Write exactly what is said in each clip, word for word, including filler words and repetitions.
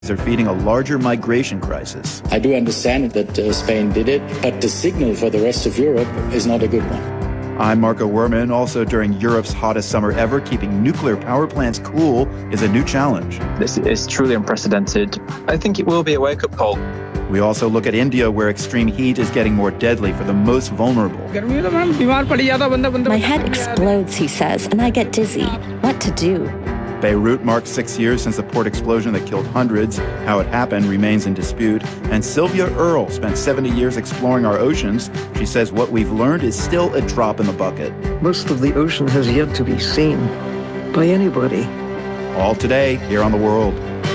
are feeding a larger migration crisis. I do understand that uh, Spain did it, but the signal for the rest of Europe is not a good one. I'm Marco Werman. Also, during Europe's hottest summer ever, keeping nuclear power plants cool is a new challenge. This is truly unprecedented. I think it will be a wake-up call. We also look at India, where extreme heat is getting more deadly for the most vulnerable. My head explodes, he says, and I get dizzy. What to do? Beirut marked six years since the port explosion that killed hundreds. How it happened remains in dispute. And Sylvia Earle spent seventy years exploring our oceans. She says what we've learned is still a drop in the bucket. Most of the ocean has yet to be seen by anybody. All today, here on The World.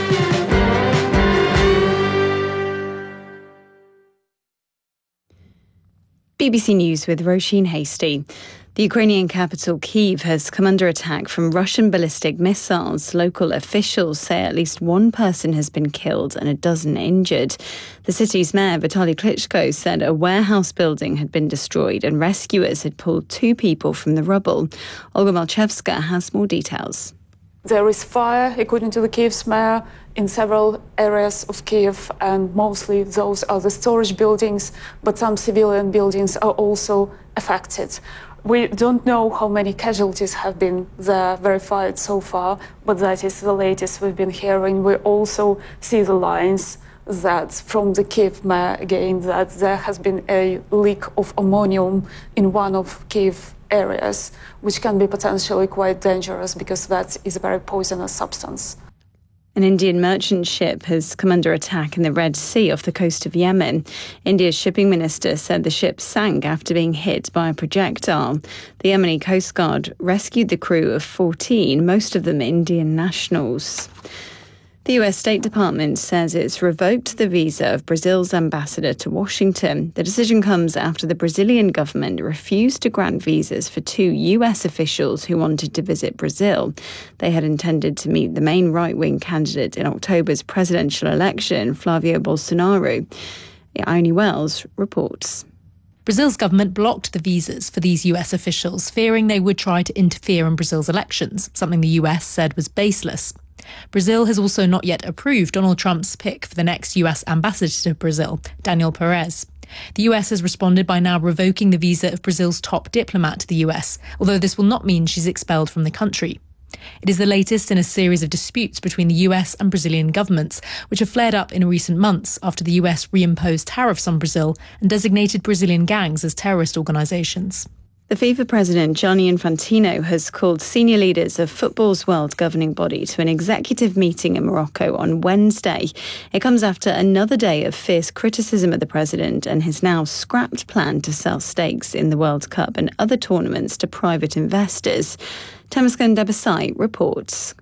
B B C News with Roisin Hasty. The Ukrainian capital, Kyiv, has come under attack from Russian ballistic missiles. Local officials say at least one person has been killed and a dozen injured. The city's mayor, Vitaly Klitschko, said a warehouse building had been destroyed and rescuers had pulled two people from the rubble. Olga Malchevska has more details. There is fire, according to the Kyiv's mayor, in several areas of Kyiv, and mostly those are the storage buildings, but some civilian buildings are also affected. We don't know how many casualties have been there verified so far, but that is the latest we've been hearing. We also see the lines that from the Kyiv mayor again, that there has been a leak of ammonium in one of Kyiv areas, which can be potentially quite dangerous because that is a very poisonous substance. An Indian merchant ship has come under attack in the Red Sea off the coast of Yemen. India's shipping minister said the ship sank after being hit by a projectile. The Yemeni Coast Guard rescued the crew of fourteen, most of them Indian nationals. The U S State Department says it's revoked the visa of Brazil's ambassador to Washington. The decision comes after the Brazilian government refused to grant visas for two U S officials who wanted to visit Brazil. They had intended to meet the main right-wing candidate in October's presidential election, Flavio Bolsonaro. Ione Wells reports. Brazil's government blocked the visas for these U S officials, fearing they would try to interfere in Brazil's elections, something the U S said was baseless. Brazil has also not yet approved Donald Trump's pick for the next U S ambassador to Brazil, Daniel Perez. The U S has responded by now revoking the visa of Brazil's top diplomat to the U S, although this will not mean she's expelled from the country. It is the latest in a series of disputes between the U S and Brazilian governments, which have flared up in recent months after the U S reimposed tariffs on Brazil and designated Brazilian gangs as terrorist organisations. The FIFA president, Gianni Infantino, has called senior leaders of football's world governing body to an executive meeting in Morocco on Wednesday. It comes after another day of fierce criticism of the president and his now scrapped plan to sell stakes in the World Cup and other tournaments to private investors. Temesgen Debesai reports.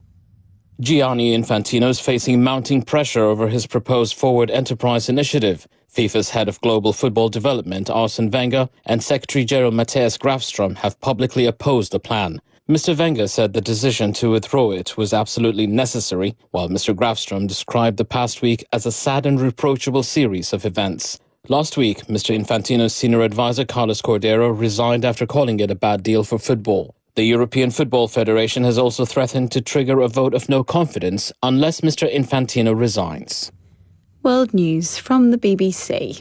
Gianni Infantino is facing mounting pressure over his proposed Forward Enterprise initiative. FIFA's head of global football development, Arsene Wenger, and Secretary General Matthias Grafström have publicly opposed the plan. Mister Wenger said the decision to withdraw it was absolutely necessary, while Mister Grafström described the past week as a sad and reproachable series of events. Last week, Mister Infantino's senior advisor, Carlos Cordero, resigned after calling it a bad deal for football. The European Football Federation has also threatened to trigger a vote of no confidence unless Mister Infantino resigns. World News from the B B C.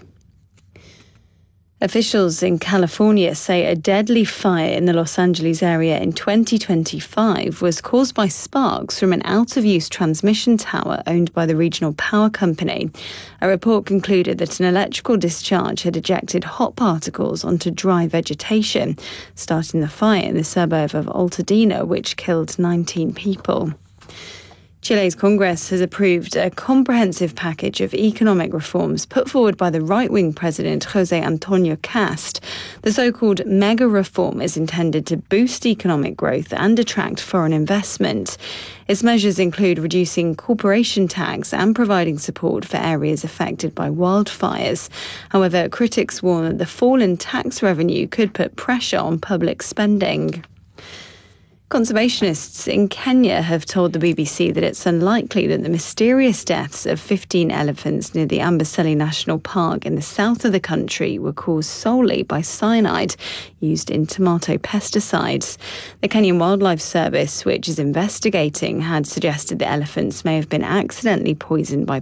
Officials in California say a deadly fire in the Los Angeles area in twenty twenty-five was caused by sparks from an out-of-use transmission tower owned by the regional power company. A report concluded that an electrical discharge had ejected hot particles onto dry vegetation, starting the fire in the suburb of Altadena, which killed nineteen people. Chile's Congress has approved a comprehensive package of economic reforms put forward by the right-wing president José Antonio Cast. The so-called mega reform is intended to boost economic growth and attract foreign investment. Its measures include reducing corporation tax and providing support for areas affected by wildfires. However, critics warn that the fall in tax revenue could put pressure on public spending. Conservationists in Kenya have told the B B C that it's unlikely that the mysterious deaths of fifteen elephants near the Amboseli National Park in the south of the country were caused solely by cyanide used in tomato pesticides. The Kenyan Wildlife Service, which is investigating, had suggested the elephants may have been accidentally poisoned by